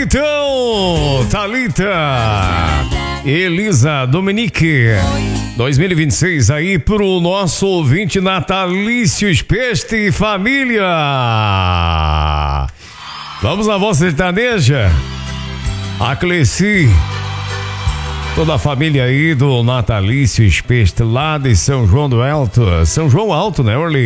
então, Thalita, Elisa, Dominique, 2026 aí pro nosso ouvinte natalício, Peste Família. Vamos na voz sertaneja, a Cleci, toda a família aí do natalício Peste lá de São João do Alto, São João Alto, né, Orly?